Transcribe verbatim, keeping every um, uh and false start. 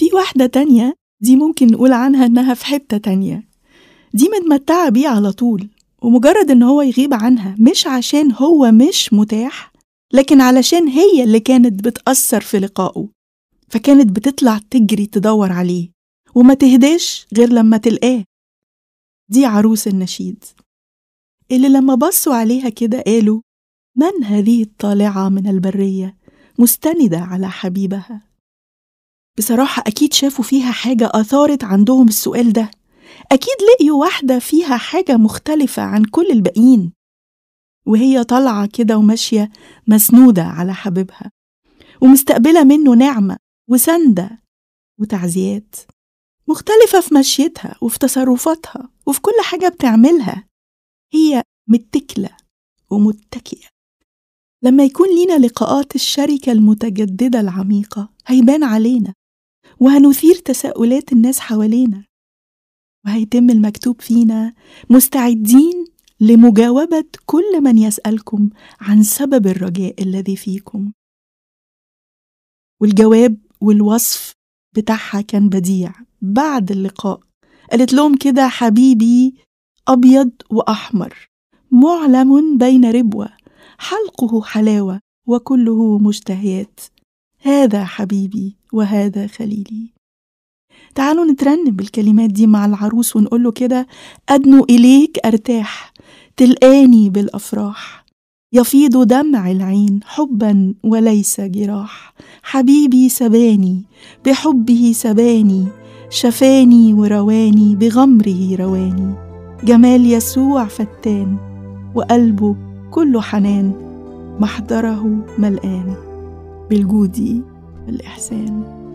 وفي واحدة تانية دي ممكن نقول عنها إنها في حتة تانية، دي متمتعة بيه على طول، ومجرد إن هو يغيب عنها مش عشان هو مش متاح، لكن علشان هي اللي كانت بتأثر في لقائه، فكانت بتطلع تجري تدور عليه وما تهداش غير لما تلقاه. دي عروس النشيد اللي لما بصوا عليها كده قالوا: من هذه الطالعة من البرية مستندة على حبيبها؟ بصراحة أكيد شافوا فيها حاجة أثارت عندهم السؤال ده، أكيد لقيوا واحدة فيها حاجة مختلفة عن كل الباقيين، وهي طالعة كده وماشية مسنودة على حبيبها ومستقبلة منه نعمة وسندة وتعزيات، مختلفة في مشيتها وفي تصرفاتها وفي كل حاجة بتعملها، هي متكلة ومتكئة. لما يكون لينا لقاءات الشركة المتجددة العميقة هيبان علينا، وهنثير تساؤلات الناس حوالينا، وهيتم المكتوب فينا مستعدين لمجاوبة كل من يسألكم عن سبب الرجاء الذي فيكم. والجواب والوصف بتاعها كان بديع. بعد اللقاء قالت لهم كده: حبيبي أبيض وأحمر، معلم بين ربوة، حلقه حلاوة وكله مشتهيات، هذا حبيبي وهذا خليلي. تعالوا نترنم بالكلمات دي مع العروس ونقول له كده: أدنو إليك أرتاح، تلقاني بالأفراح، يفيض دمع العين حبا وليس جراح، حبيبي سباني بحبه سباني، شفاني ورواني بغمره رواني، جمال يسوع فتان وقلبه كله حنان، محضره ملآن بالجود والإحسان.